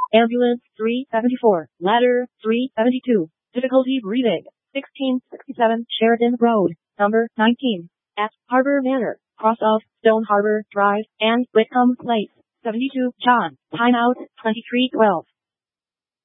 Ambulance 374, ladder 372. Difficulty breathing. 1667 Sheridan Road, number 19. At Harbor Manor, cross of Stone Harbor Drive and Whitcomb Place. 72 John, timeout 2312.